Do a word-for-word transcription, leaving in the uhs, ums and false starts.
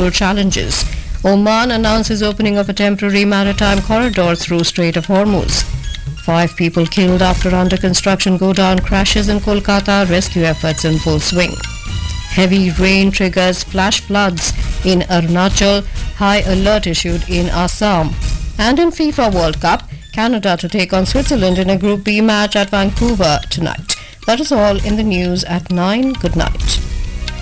geopolitical challenges. Oman announces opening of a temporary maritime corridor through Strait of Hormuz. Five people killed after under-construction go-down crashes in Kolkata. Rescue efforts in full swing. Heavy rain triggers flash floods in Arunachal. High alert issued in Assam. And in FIFA World Cup, Canada to take on Switzerland in a Group B match at Vancouver tonight. That is all in the news at nine. Good night.